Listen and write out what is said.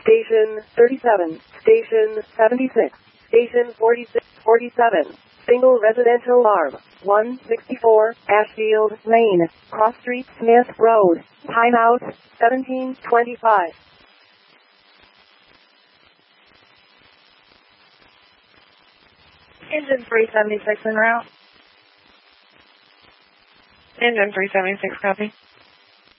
Station 37, Station 76, Station 46, 47. Single residential alarm. 164, Ashfield Lane, Cross Street, Smith Road. Timeout, 17:25. Engine 376 en route. Engine 376, copy.